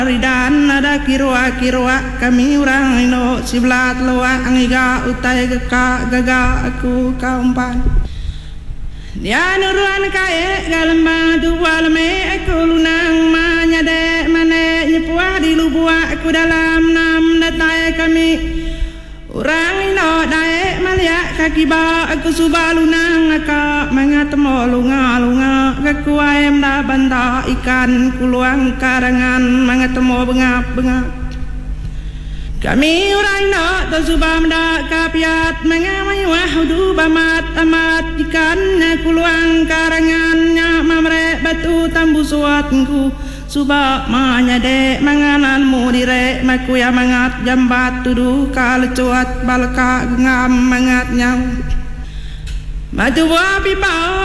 Ridan ada kirwa kami orang ino siblat loa angiga utai gaga aku kaumpan dia nuruan kae galamba dua leme aku lunang manyade mane nyepua di lubua aku dalam nam datai kami orang ino dae malia kaki ba aku suba lunang aka mangatemo lunga aku ayam da banta ikan kuluang karangan mangatemo bengap kami orang ino to suba mda kapiat mangamai wahudu bamat amat ikan kuluang karangannya mamre batu tambu suatku suba manyade mangananmu dire makuya mangat jambat tudu kalecuat balka ngam mangat nyau maju pipa